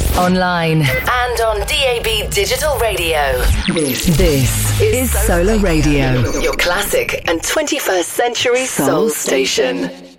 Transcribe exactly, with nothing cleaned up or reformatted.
online, and on D A B Digital Radio. This, this is Solar Radio, your classic and twenty-first century soul station.